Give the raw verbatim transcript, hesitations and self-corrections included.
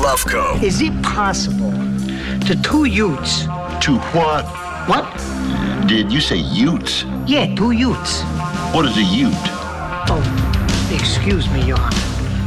Lufko. Is it possible the two Utes... To what? What? Did you say Utes? Yeah, two Utes. What is a Ute? Oh, excuse me, Your Honor.